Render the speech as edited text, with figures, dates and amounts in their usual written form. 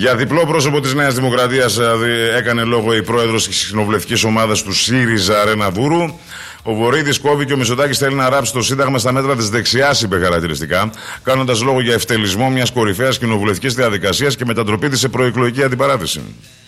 Για διπλό πρόσωπο της Νέας Δημοκρατίας έκανε λόγο η πρόεδρος της κοινοβουλευτικής ομάδας του ΣΥΡΙΖΑ, Ρένα Βούρου. Ο Βορύδης κόβει και ο Μητσοτάκης θέλει να ράψει το Σύνταγμα στα μέτρα της δεξιάς, είπε χαρακτηριστικά, κάνοντας λόγο για ευτελισμό μιας κορυφαίας κοινοβουλευτικής διαδικασίας και μετατροπή της σε προεκλογική αντιπαράθεση.